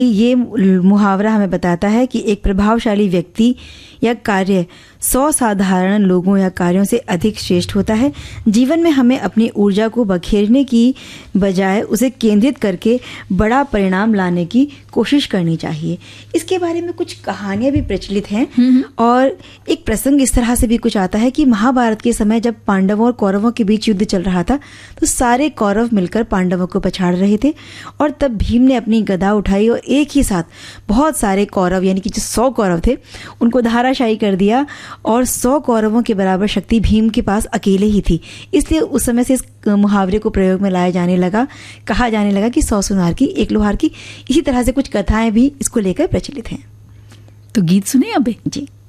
ये मुहावरा हमें बताता है कि एक प्रभावशाली व्यक्ति या कार्य 100 साधारण लोगों या कार्यों से अधिक श्रेष्ठ होता है। जीवन में हमें अपनी ऊर्जा को बखेरने की बजाय उसे केंद्रित करके बड़ा परिणाम लाने की कोशिश करनी चाहिए। इसके बारे में कुछ कहानियां भी प्रचलित हैं और एक प्रसंग इस तरह से भी कुछ आता है कि महाभारत के समय जब पांडवों और कौरवों के बीच युद्ध चल रहा था तो सारे कौरव मिलकर पांडवों को पछाड़ रहे थे और तब भीम ने अपनी गदा उठाई और एक ही साथ बहुत सारे कौरव यानी कि जो 100 कौरव थे उनको धाराशायी कर दिया और 100 कौरवों के बराबर शक्ति भीम के पास अकेले ही थी। इसलिए उस समय से इस मुहावरे को प्रयोग में लाया जाने लगा, कहा जाने लगा कि 100 सुनार की एक लोहार की। इसी तरह से कुछ कथाएं भी इसको लेकर प्रचलित हैं। तो गीत सुने अबे जी।